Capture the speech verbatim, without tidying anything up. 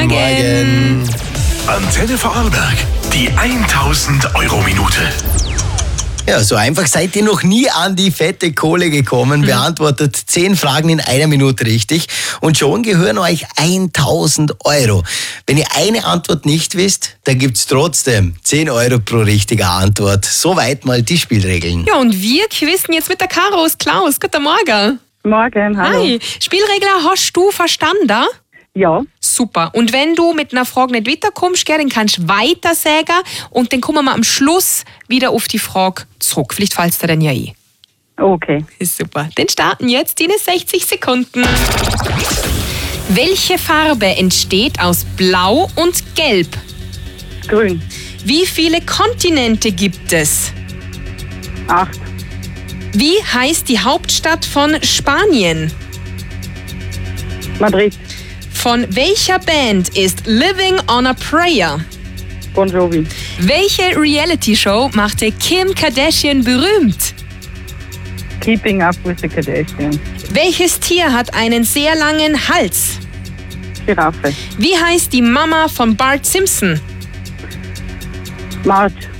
Morgen. Morgen. Antenne Vorarlberg, die tausend Euro Minute. Ja, so einfach seid ihr noch nie an die fette Kohle gekommen. Beantwortet zehn Fragen in einer Minute richtig und schon gehören euch tausend Euro. Wenn ihr eine Antwort nicht wisst, dann gibt's trotzdem zehn Euro pro richtige Antwort. Soweit mal die Spielregeln. Ja, und wir quizzen jetzt mit der Caro aus Klaus. Guten Morgen. Morgen, hallo. Hi. Spielregler hast du verstanden? Ja, Super. Und wenn du mit einer Frage nicht weiterkommst, gell, dann kannst du weiter sagen und dann kommen wir am Schluss wieder auf die Frage zurück. Vielleicht fällt es dir dann ja eh. okay. Ist super. Dann starten jetzt deine sechzig Sekunden. Welche Farbe entsteht aus Blau und Gelb? Grün. Wie viele Kontinente gibt es? Acht. Wie heißt die Hauptstadt von Spanien? Madrid. Von welcher Band ist Living on a Prayer? Bon Jovi. Welche Reality-Show machte Kim Kardashian berühmt? Keeping up with the Kardashians. Welches Tier hat einen sehr langen Hals? Giraffe. Wie heißt die Mama von Bart Simpson? Marge.